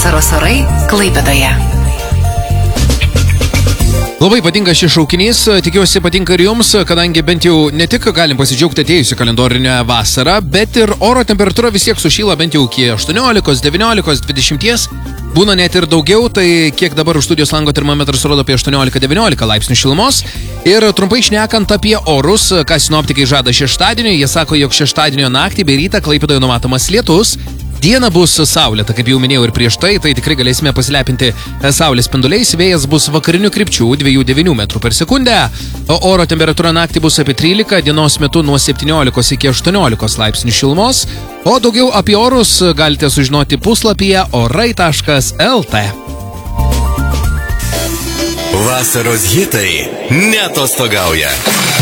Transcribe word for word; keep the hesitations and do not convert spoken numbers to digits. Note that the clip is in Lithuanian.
Vasaros orai Klaipėdoje. Labai patinka šis šaukinys, tikiuosi patinka ir jums, kadangi bent jau ne tik galim pasidžiaugti atėjusią kalendorinę vasarą, bet ir oro temperatūra vis tiek sušyla bent jau iki aštuoniolikos, devyniolikos, dvidešimties. Būna net ir daugiau, tai kiek dabar už studijos lango termometras rodo apie aštuoniolika devyniolika laipsnių šilumos. Ir trumpai šnekant apie orus, ką sinoptikai žada šeštadienį, jie sako, jog šeštadienio naktį bei rytą Klaipėdoje numatomas lietus. Diena bus saulėta, kaip jau minėjau ir prieš tai, tai tikrai galėsime pasilepinti saulės spinduliais, vėjas bus vakarinių krypčių dviejų devynių metrų per sekundę, o oro temperatūra naktį bus apie trylika, dienos metu nuo septyniolikos iki aštuoniolikos laipsnių šilumos, o daugiau apie orus galite sužinoti puslapyje orai taškas el tė. Vasaros hitai neatostogauja.